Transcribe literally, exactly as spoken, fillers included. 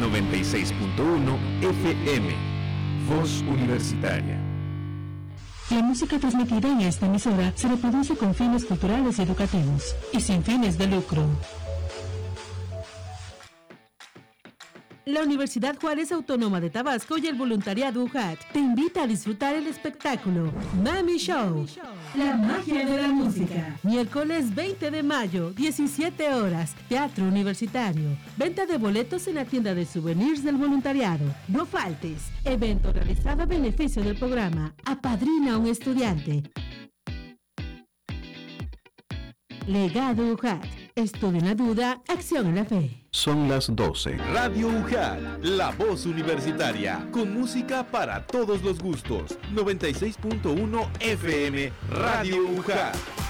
noventa y seis punto uno F M. Voz Universitaria. La música transmitida en esta emisora se reproduce con fines culturales y educativos y sin fines de lucro. La Universidad Juárez Autónoma de Tabasco y el voluntariado U J A T te invita a disfrutar el espectáculo Mami Show, la magia de la música. Miércoles veinte de mayo, diecisiete horas, Teatro Universitario. Venta de boletos en la tienda de souvenirs del voluntariado. No faltes. Evento realizado a beneficio del programa Apadrina a un estudiante. Legado U J A T. Estudio en la duda, acción en la fe. Son las doce. Radio U J A T, la voz universitaria, con música para todos los gustos. noventa y seis punto uno F M, Radio U J A T.